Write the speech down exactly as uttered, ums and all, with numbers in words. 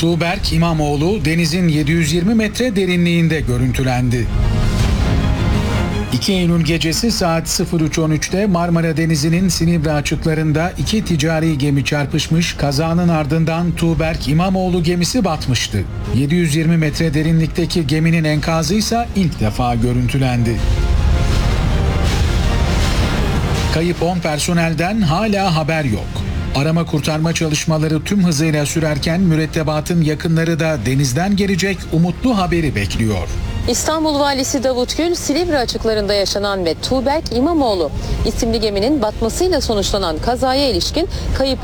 Tuğberk İmamoğlu denizin yedi yüz yirmi metre derinliğinde görüntülendi. iki Eylül gecesi saat sıfır üç on üçte Marmara Denizi'nin Silivri açıklarında iki ticari gemi çarpışmış, kazanın ardından Tuğberk İmamoğlu gemisi batmıştı. yedi yüz yirmi metre derinlikteki geminin enkazı ise ilk defa görüntülendi. Kayıp on personelden hala haber yok. Arama kurtarma çalışmaları tüm hızıyla sürerken mürettebatın yakınları da denizden gelecek umutlu haberi bekliyor. İstanbul Valisi Davut Gül, Silivri açıklarında yaşanan ve Tuğberk İmamoğlu isimli geminin batmasıyla sonuçlanan kazaya ilişkin kayıp